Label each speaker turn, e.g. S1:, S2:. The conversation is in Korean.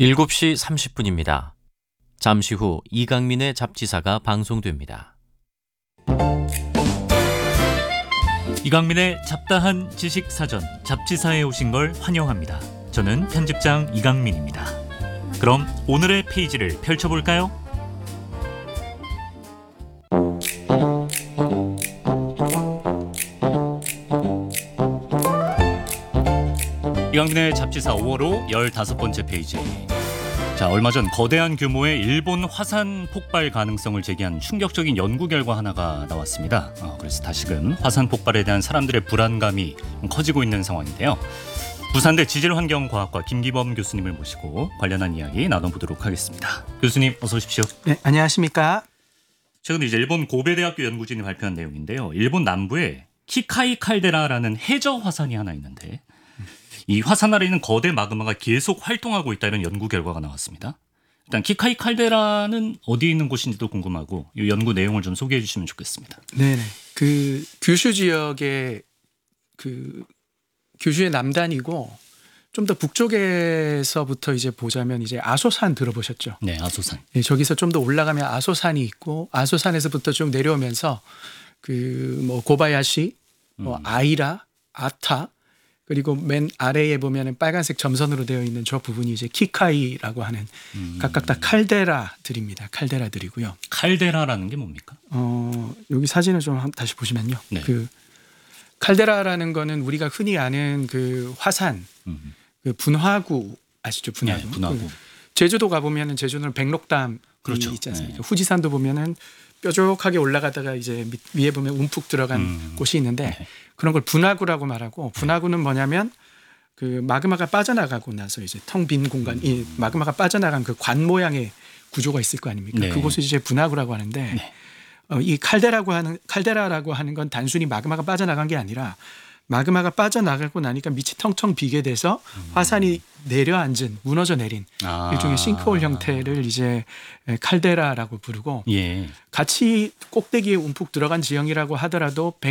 S1: 7시 30분입니다. 잠시 후 이강민의 잡지사가 방송됩니다.
S2: 이강민의 잡다한 지식사전 잡지사에 오신 걸 환영합니다. 저는 편집장 이강민입니다. 그럼 오늘의 페이지를 펼쳐볼까요? 이강민의 잡지사 5월호 15번째 페이지. 자, 얼마 전 거대한 규모의 일본 화산 폭발 가능성을 제기한 충격적인 연구 결과 하나가 나왔습니다. 그래서 다시금 화산 폭발에 대한 사람들의 불안감이 커지고 있는 상황인데요. 부산대 지질환경과학과 김기범 교수님을 모시고 관련한 이야기 나눠보도록 하겠습니다. 교수님 어서 오십시오.
S3: 네, 안녕하십니까.
S2: 최근 이제 일본 고베대학교 연구진이 발표한 내용인데요. 일본 남부에 키카이 칼데라라는 해저 화산이 하나 있는데 이 화산 아래 있는 거대 마그마가 계속 활동하고 있다, 이런 연구 결과가 나왔습니다. 일단 키카이 칼데라는 어디에 있는 곳인지도 궁금하고 이 연구 내용을 좀 소개해 주시면 좋겠습니다.
S3: 네네. 그 규슈 지역의 규슈의 남단이고 좀 더 북쪽에서부터 이제 보자면 이제 아소산 들어보셨죠?
S2: 네, 아소산.
S3: 네, 저기서 좀 더 올라가면 아소산이 있고 아소산에서부터 쭉 내려오면서 고바야시, 아이라, 아타, 그리고 맨 아래에 보면은 빨간색 점선으로 되어 있는 저 부분이 이제 키카이라고 하는 각각 다 칼데라들입니다. 칼데라들이고요.
S2: 칼데라라는 게 뭡니까?
S3: 여기 사진을 좀 다시 보시면요.
S2: 네.
S3: 그 칼데라라는 거는 우리가 흔히 아는 그 화산, 그 분화구 아시죠? 분화구.
S2: 네, 분화구.
S3: 제주도 가보면은 제주는 백록담이
S2: 그렇죠.
S3: 있지 않습니까?
S2: 네.
S3: 후지산도 보면은 뾰족하게 올라가다가 이제 위에 보면 움푹 들어간 곳이 있는데
S2: 네.
S3: 그런 걸 분화구라고 말하고, 분화구는 뭐냐면 그 마그마가 빠져나가고 나서 이제 텅 빈 공간, 이 마그마가 빠져나간 그 관 모양의 구조가 있을 거 아닙니까?
S2: 네.
S3: 그곳을 이제 분화구라고 하는데
S2: 네.
S3: 이 칼데라라고 하는 건 단순히 마그마가 빠져나간 게 아니라 마그마가 빠져나가고 나니까 밑이 텅텅 비게 돼서 화산이 내려앉은, 무너져 내린 일종의 싱크홀 형태를 이제 칼데라라고 부르고,
S2: 예.
S3: 같이 꼭대기에 움푹 들어간 지형이라고 하더라도